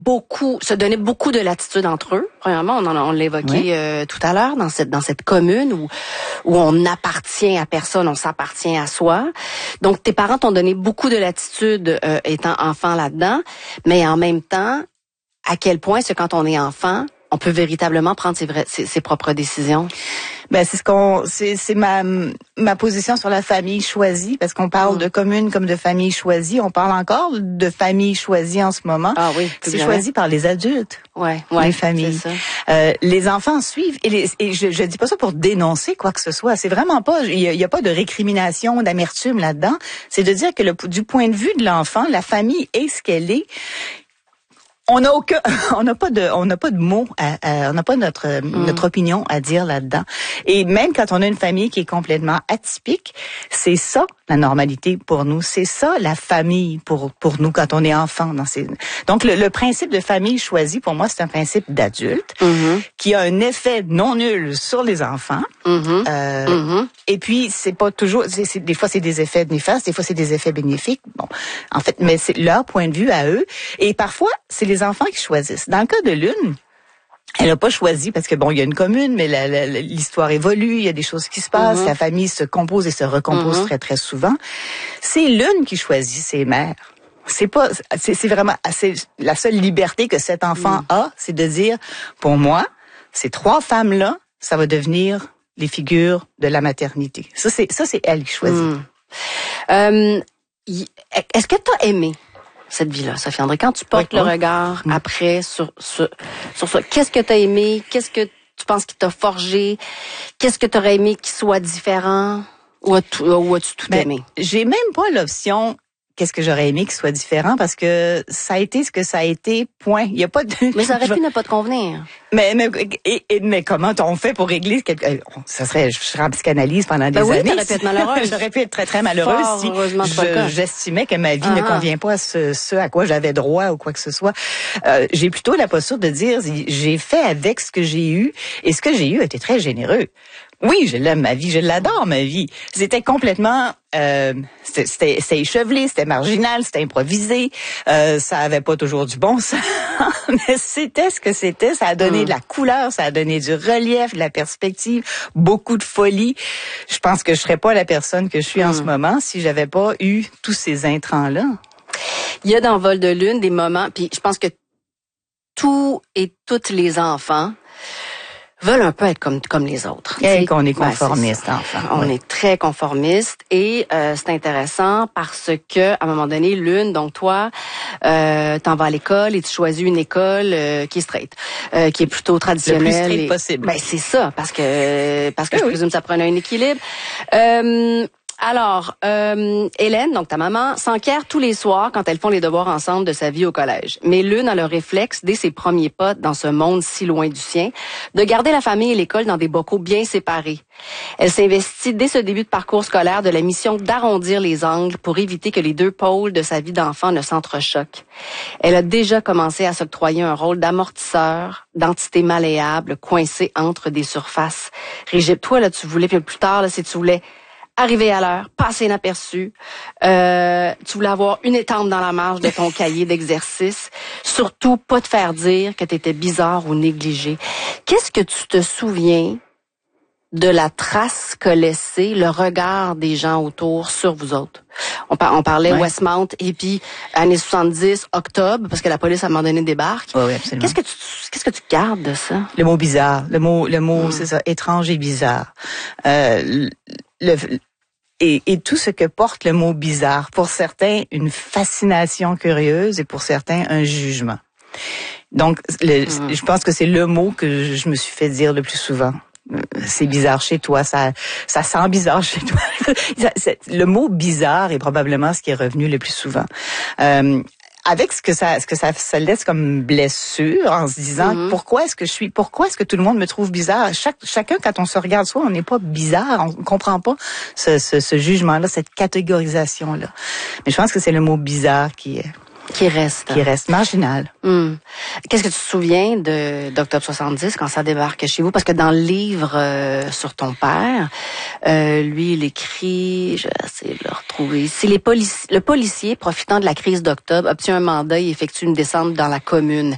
se donner beaucoup de latitude entre eux. Premièrement, on l'évoquait tout à l'heure dans cette commune où on appartient à personne, on s'appartient à soi. Donc tes parents t'ont donné beaucoup de latitude étant enfant là-dedans, mais en même temps, à quel point c'est quand on est enfant, on peut véritablement prendre ses propres décisions? Ben c'est ma position sur la famille choisie, parce qu'on parle de commune comme de famille choisie. On parle encore de famille choisie en ce moment. Ah oui, c'est choisi par les adultes. Ouais, les familles. C'est ça. Les enfants suivent et je dis pas ça pour dénoncer quoi que ce soit. C'est vraiment pas. Il y a pas de récrimination, d'amertume là-dedans. C'est de dire que du point de vue de l'enfant, la famille est ce qu'elle est. On n'a pas de mots, on n'a pas notre opinion à dire là-dedans. Et même quand on a une famille qui est complètement atypique, c'est ça la normalité pour nous, c'est ça la famille pour nous quand on est enfant. Donc le principe de famille choisie pour moi c'est un principe d'adulte qui a un effet non nul sur les enfants. Et puis c'est pas toujours, des fois c'est des effets néfastes, des fois c'est des effets bénéfiques. Bon, en fait, mais c'est leur point de vue à eux. Et parfois c'est les enfants qui choisissent. Dans le cas de l'une, elle n'a pas choisi parce que il y a une commune, mais l'histoire évolue, il y a des choses qui se passent, la famille se compose et se recompose très très souvent. C'est l'une qui choisit ses mères. C'est vraiment la seule liberté que cet enfant a, c'est de dire pour moi, ces trois femmes-là, ça va devenir les figures de la maternité. Ça c'est elle qui choisit. Est-ce que tu as aimé cette vie-là, Sophie André? Quand tu portes le regard après sur ça, qu'est-ce que tu as aimé? Qu'est-ce que tu penses qui t'a forgé? Qu'est-ce que tu aurais aimé qui soit différent? Ou as-tu tout aimé? J'ai même pas l'option qu'est-ce que j'aurais aimé qu'il soit différent parce que ça a été ce que ça a été, point. Il y a pas de... Mais ça aurait pu ne pas te convenir. Mais comment on fait pour régler ça serait, je serais en psychanalyse pendant des années. T'aurais pu être malheureuse. J'aurais pu être très, très malheureuse si j'estimais que ma vie ne convient pas à ce à quoi j'avais droit ou quoi que ce soit. J'ai plutôt la posture de dire, j'ai fait avec ce que j'ai eu et ce que j'ai eu a été très généreux. Oui, je l'aime ma vie, je l'adore ma vie. C'était complètement, c'était échevelé, c'était marginal, c'était improvisé. Ça avait pas toujours du bon sens, mais c'était ce que c'était. Ça a donné de la couleur, ça a donné du relief, de la perspective, beaucoup de folie. Je pense que je serais pas la personne que je suis en ce moment si j'avais pas eu tous ces intrants-là. Il y a dans Vol de lune des moments, puis je pense que tous et toutes les enfants veulent un peu être comme les autres. Et qu'on est conformiste, enfin. On est très conformiste et c'est intéressant parce que à un moment donné, l'une, donc toi, t'en vas à l'école et tu choisis une école qui est straight, qui est plutôt traditionnelle. Le plus straight possible. Ben c'est ça, parce que je présume que ça prenait un équilibre. Alors, Hélène, donc ta maman, s'enquiert tous les soirs quand elles font les devoirs ensemble de sa vie au collège. Mais l'une a le réflexe, dès ses premiers pas dans ce monde si loin du sien, de garder la famille et l'école dans des bocaux bien séparés. Elle s'investit dès ce début de parcours scolaire de la mission d'arrondir les angles pour éviter que les deux pôles de sa vie d'enfant ne s'entrechoquent. Elle a déjà commencé à s'octroyer un rôle d'amortisseur, d'entité malléable, coincée entre des surfaces rigides. Toi, là, tu voulais, puis plus tard, là, si tu voulais arriver à l'heure, passer inaperçu. Tu voulais avoir une étampe dans la marge de ton cahier d'exercice. Surtout, pas te faire dire que tu étais bizarre ou négligé. Qu'est-ce que tu te souviens de la trace qu'a laissé le regard des gens autour sur vous autres? On parlait Westmount et puis années 70, octobre, parce que la police à un moment donné débarque. Oui, absolument. Qu'est-ce que tu gardes de ça? Le mot bizarre. Le mot, c'est ça, étrange et bizarre. Et tout ce que porte le mot bizarre. Pour certains, une fascination curieuse et pour certains, un jugement. Donc, je pense que c'est le mot que je me suis fait dire le plus souvent. C'est bizarre chez toi, ça sent bizarre chez toi. Le mot bizarre est probablement ce qui est revenu le plus souvent. Avec ce que ça laisse comme blessure en se disant pourquoi est-ce que tout le monde me trouve bizarre? Chacun, quand on se regarde soi, on n'est pas bizarre, on comprend pas ce jugement-là, cette catégorisation-là. Mais je pense que c'est le mot bizarre qui reste marginal. Qu'est-ce que tu te souviens d'Octobre 70 quand ça débarque chez vous? Parce que dans le livre sur ton père, lui, il écrit, je vais essayer de le retrouver ici, le policier, profitant de la crise d'octobre, obtient un mandat et effectue une descente dans la commune.